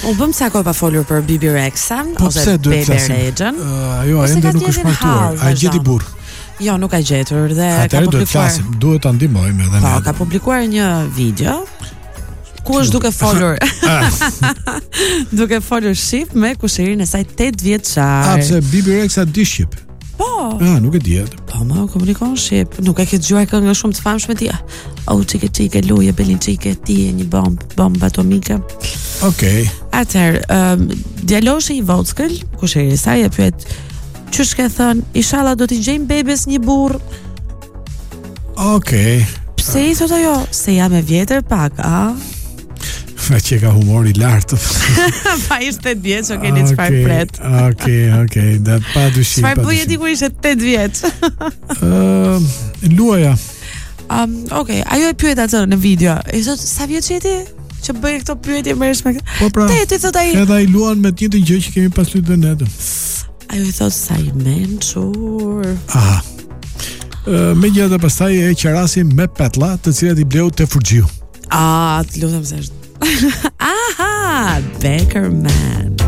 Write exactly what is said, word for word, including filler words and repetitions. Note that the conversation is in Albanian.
U bëm sa kohë pa folur për Bibi Rexha Po ose pse duhet Bebe flasim? Rexhën. Uh, ajo ende nuk është martuar. Ai gjeti burr. Jo, nuk ka gjetur dhe ka Atëherë duhet publikuar. flasim, duhet ta ndihmojmë edhe Po, ne. ka publikuar një video ku është duke folur duke folur shqip me kushërinë e saj tetë vjeçar. A pse Bibi Rexha di shqip? Po. Ah, nuk e di atë. Po, ma komunikon shqip. Nuk e ke dëgjuar këngë shumë të famshme ti. Oh, çike çike luje belinçike ti e një bomb, bomb atomike. Okej. Atëherë, um, djaloshi i Vockël, kushëri i saj e pyet, "Ç'është ke thënë? Inshallah do t'i gjejmë bebes një burr." Okej. Pse i thot ajo? Se jam e vjetër pak, a? Fa që ka humor i lartë. Pa ishte tetë vjeç, o keni çfarë pret. Okej, okej, da pa dyshim. Çfarë bëje ti kur ishte tetë vjeç? Ëm, luaja. Um, okay, ajo e pyet atë në video. I thot, "Sa vjeç je ti?" Që bëj këto pyetje mërshme. Po pra. Tetë, thot ai. Edhe ai luan me të njëjtën gjë që kemi pas luajtur ne. Ajo i thot, "Sa i mençur." Aha. Ë, megjithatë pastaj e qerasim me petlla, të cilat i bleu te Furxhiu. Ah, të lutem se është. Aha, Baker Man.